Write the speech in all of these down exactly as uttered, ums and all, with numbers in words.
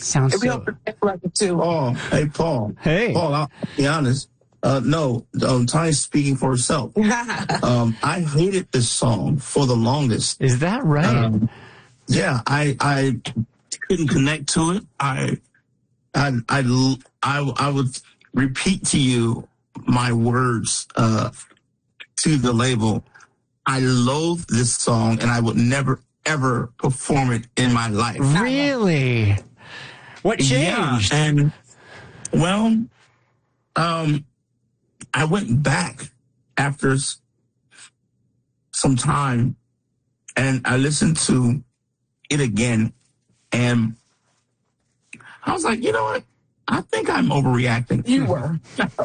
Sounds If we so... hope to record too. Paul, hey, Paul. Hey. Paul, I'll be honest. Uh, no, um, Tanya's speaking for herself. um, I hated this song for the longest. Is that right? Um, yeah, I I couldn't connect to it. I, I, I, I, I would repeat to you my words uh, to the label. I loathe this song, and I would never, ever perform it in my life. Really? What changed? Yeah, and, well, um, I went back after some time, and I listened to it again, and I was like, you know what? I think I'm overreacting. You were.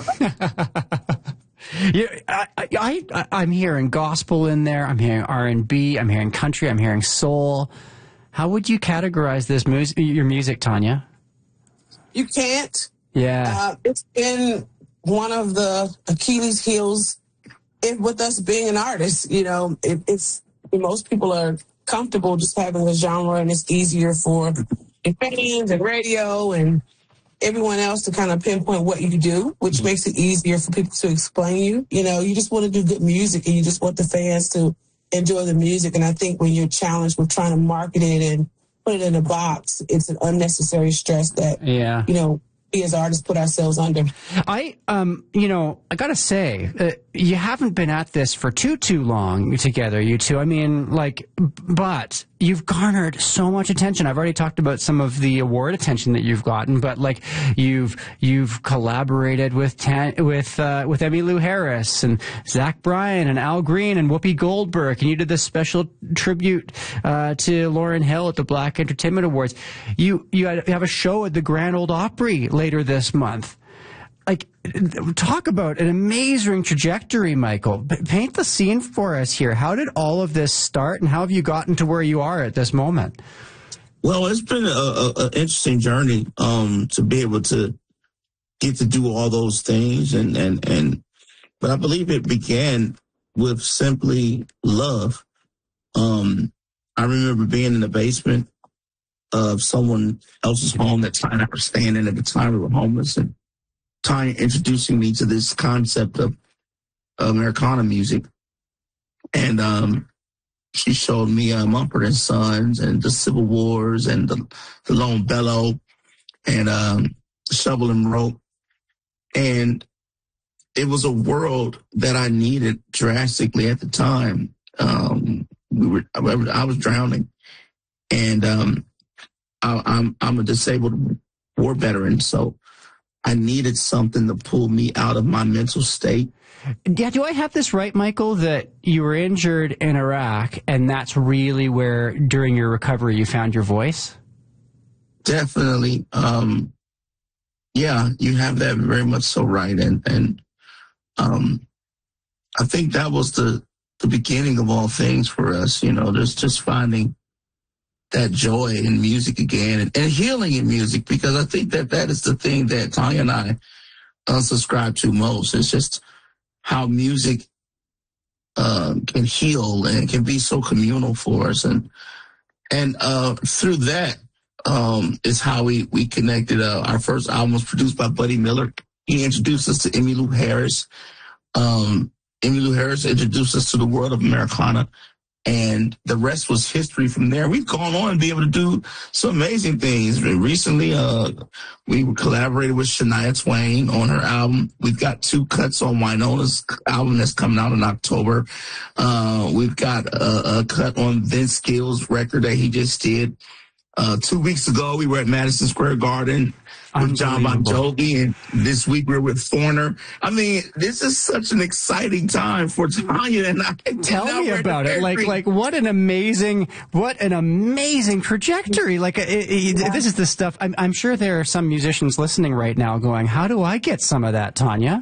Yeah, I, I, I, I'm hearing gospel in there. I'm hearing R and B. I'm hearing country. I'm hearing soul. How would you categorize this mu- your music, Tanya? You can't. Yeah. Uh, it's been one of the Achilles heels if, with us being an artist. You know, it, it's most people are comfortable just having a genre, and it's easier for fans and radio and everyone else to kind of pinpoint what you do, which makes it easier for people to explain you. You know, you just want to do good music, and you just want the fans to enjoy the music. And I think when you're challenged with trying to market it and put it in a box, it's an unnecessary stress that, yeah. you know, we as artists put ourselves under. I, um, you know, I gotta say, uh, you haven't been at this for too, too long together, you two. I mean, like, but you've garnered so much attention. I've already talked about some of the award attention that you've gotten, but like, you've you've collaborated with Tan- with uh, with Emmylou Harris and Zach Bryan and Al Green and Whoopi Goldberg, and you did this special tribute uh, to Lauryn Hill at the Black Entertainment Awards. You you have a show at the Grand Ole Opry later this month. Like, talk about an amazing trajectory, Michael. P- paint the scene for us here. How did all of this start, and how have you gotten to where you are at this moment? Well, it's been a, a, a interesting journey um, to be able to get to do all those things, and, and, and but I believe it began with simply love. Um, I remember being in the basement of someone else's home that Tanya and I were staying in at the time. We were homeless, and Tanya introducing me to this concept of Americana music. And um, she showed me uh, Mumford and Sons and the Civil Wars and the, the Lone Bellow and um, Shovel and Rope. And it was a world that I needed drastically at the time. Um, we were, I was drowning. And um, I, I'm, I'm a disabled war veteran, so I needed something to pull me out of my mental state. Yeah, do I have this right, Michael, that you were injured in Iraq, and that's really where, during your recovery, you found your voice? Definitely. Um, yeah, you have that very much so right. And, and um, I think that was the, the beginning of all things for us. You know, there's just finding that joy in music again, and, and healing in music, because I think that that is the thing that Tanya and I uh, subscribe to most. It's just how music uh, can heal and can be so communal for us. And and uh, through that um, is how we, we connected. Uh, our first album was produced by Buddy Miller. He introduced us to Emmylou Harris. Um, Emmylou Harris introduced us to the world of Americana. And the rest was history from there. We've gone on and be able to do some amazing things. Recently, uh, we collaborated with Shania Twain on her album. We've got two cuts on Winona's album that's coming out in October. Uh, we've got a, a cut on Vince Gill's record that he just did. Uh, two weeks ago, we were at Madison Square Garden with John Bon Jovi, and this week we're with Foreigner. I mean, this is such an exciting time for Tanya and I. Tell me about it. Like, like what an amazing, what an amazing trajectory. Like, it, it, yeah. This is the stuff. I'm, I'm sure there are some musicians listening right now going, "How do I get some of that, Tanya?"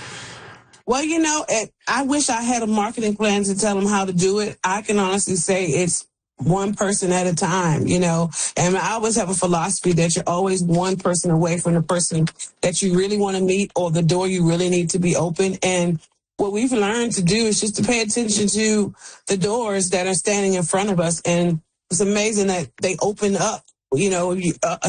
Well, you know, it, I wish I had a marketing plan to tell them how to do it. I can honestly say it's one person at a time, you know, and I always have a philosophy that you're always one person away from the person that you really want to meet, or the door you really need to be open. And what we've learned to do is just to pay attention to the doors that are standing in front of us. And it's amazing that they open up, you know, you, uh,